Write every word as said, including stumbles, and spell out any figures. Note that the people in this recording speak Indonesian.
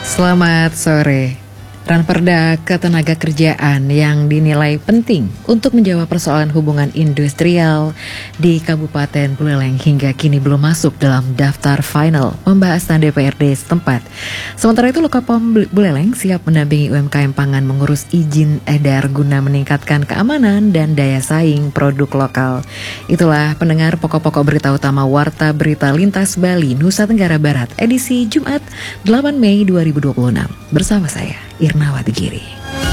Selamat sore. Ranperda Ketenagakerjaan yang dinilai penting untuk menjawab persoalan hubungan industrial di Kabupaten Buleleng hingga kini belum masuk dalam daftar final pembahasan D P R D setempat. Sementara itu Lokapom Buleleng siap mendampingi U M K M pangan mengurus izin edar guna meningkatkan keamanan dan daya saing produk lokal. Itulah pendengar pokok-pokok berita utama Warta Berita Lintas Bali Nusa Tenggara Barat edisi Jumat delapan Mei dua ribu dua puluh enam. Bersama saya Irnawati Giri.